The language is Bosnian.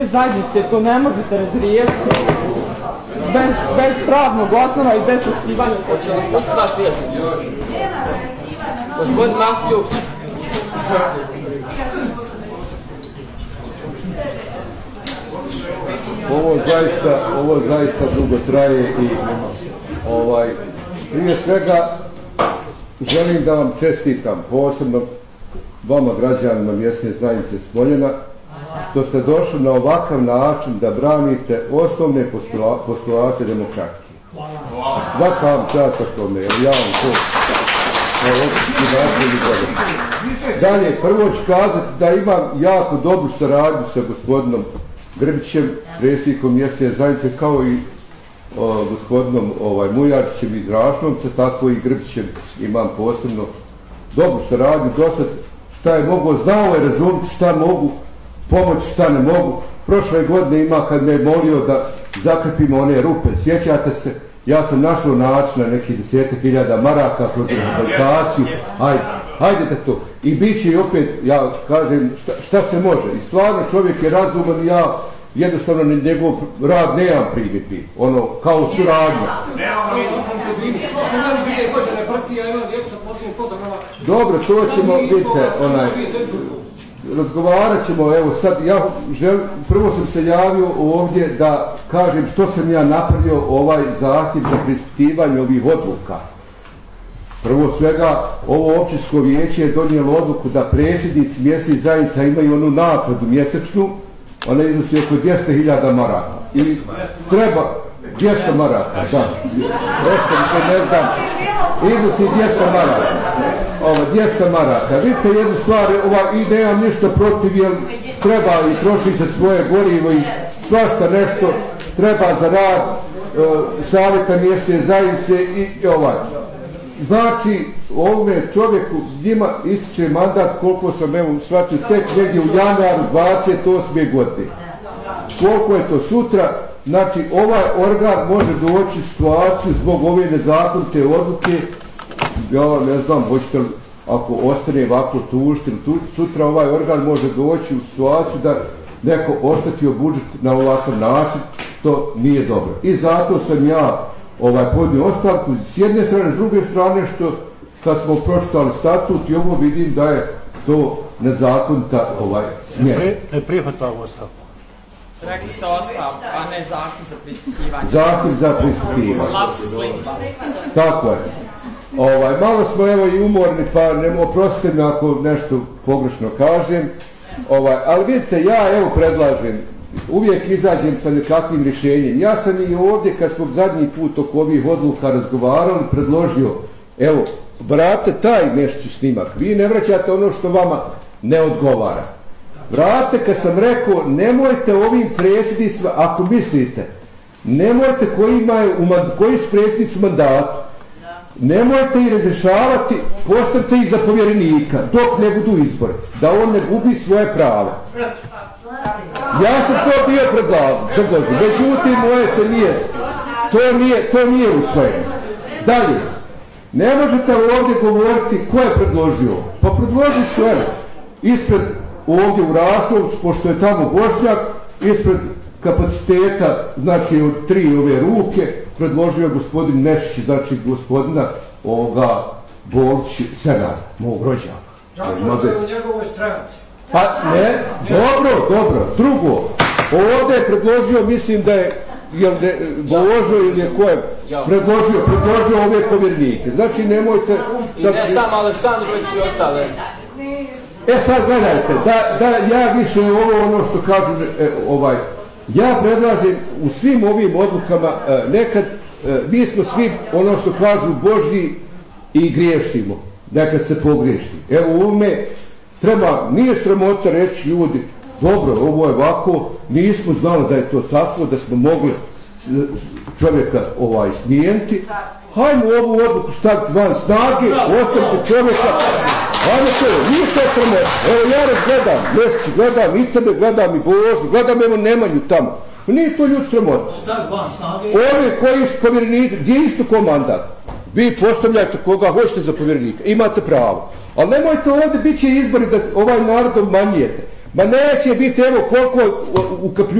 Zajednice to ne možete razriješiti bez pravnog osnova i bez poštivanja. Hoće vas postati vaš vjesnik? Gospodin Marko Đukić. Ovo zaista dugo traje i prije svega želim da vam čestitam posebno vama građanima mjesne zajednice Smoljena što ste došli na ovakav način da branite osnovne postulate demokratije. Svaka vam čast tome, jer ja vam to dalje, prvo ću kazati da imam jako dobru saradnju sa gospodinom Grbićem, predsjednikom mjesne zajednice, kao i gospodinom Mujarčićem iz Rašnovca, tako i Grbićem imam posebno dobru saradnju. Dosad šta je mogo, znao je razumjeti šta mogu pomoći, šta ne mogu. Prošle godine ima kad me je molio da zakrpimo one rupe, sjećate se, ja sam našao način na nekih 10.000 maraka kroz rehabilitaciju, hajdete to. I bit će i opet, ja kažem, šta se može. I stvarno čovjek je razuman i ja jednostavno njegov rad nemam primiti, ono, kao suradnja. Dobro, to ćemo, vidite, razgovarat ćemo, evo sad, prvo sam se javio ovdje da kažem što sam ja napravio ovaj zahtjev za preispitivanje ovih odluka. Prvo svega, ovo općinsko vijeće je donijelo odluku da predsjednici mjesnih zajednica imaju onu nakladu mjesečnu, ona iznosi oko 200.000 maraka. Ili treba 200 maraka, da. Ne znam, iznosi 200 maraka. 200 maraka. Vidite jednu stvar, i nemam ništa protiv, jer treba i trošiti za svoje gorivo i svašta nešto treba za rad savjeta mjesne zajednice i Znači, ovome čovjeku njima ističe mandat, koliko sam evo shvatio, tek negdje u januaru 28. godine. Koliko je to sutra, znači ovaj organ može doći u situaciju zbog ove nezakonite odluke, ja ne znam, hoćete li, ako ostane ovako tužiti, sutra ovaj organ može doći u situaciju da neko oštetio budžet na ovakav način, to nije dobro. I zato sam ja podnio ostavku s jedne strane, s druge strane što kad smo pročitali statut i ovo vidim da je to nezakonita smjer. Ne prihvatao ostavku. Rekli ste ostavku, a ne zahtjev za preispitivanje. Zahtjev za preispitivanje. Tako je. Malo smo evo i umorni, pa oprostite me ako nešto pogrešno kažem. Ali vidite, ja evo predlažem, uvijek izađem sa nekakvim rješenjem. Ja sam i ovdje, kad smo zadnji put oko ovih odluka razgovarali, predložio, evo, vrate taj mjesečni snimak. Vi ne vraćate ono što vama ne odgovara. Vrate, kad sam rekao, nemojte ovim predsjednicima, ako mislite, nemojte koji su predsjednici u mandatu, nemojte ih razrješavati, postavite ih za povjerenika, dok ne budu izbori, da on ne gubi svoje prava. Ja sam to bio predložio, međutim moje se nije, to nije usvojeno. Dalje, ne možete ovdje govoriti ko je predložio, pa predloži su ispred ovdje u Rašovcu, pošto je tamo Bošnjak, ispred kapaciteta, znači od 3 ove ruke, predložio gospodin Nešić, znači gospodina Bolić Senada, mog rođaka. Znači da je u njegovoj stranci. Pa ne, dobro. Drugo, ovdje je predložio, mislim da je Božo ili je ko je predložio ove povjernike. Znači nemojte... I ne samo Aleksandrović i ostale. Sad gledajte, da ja više ono što kažu, ja predlažem u svim ovim odlukama, nekad mi smo svi ono što kažu Božji i griješimo, nekad se pogriješi. Evo u ovome nije sramota reći ljudi, dobro, ovo je ovako, nismo znali da je to tako, da smo mogli čovjeka smijeniti, hajmo ovu odluku staviti van snage, ostaviti čovjeka, hajmo to, nije to sramota. Evo ja gledam i tebe, gledam i Božu, gledam evo Nemanju tamo. Nije to ljud sramota. Staviti van snage. Ovi koji su povjerenici, gdje je isto ko mandat? Vi postavljate koga hoćete za povjerenika, imate pravo. Ali nemojte ovdje, bit će izbori da ovaj narod obmanjujete. Ma neće biti, evo koliko u Kaplju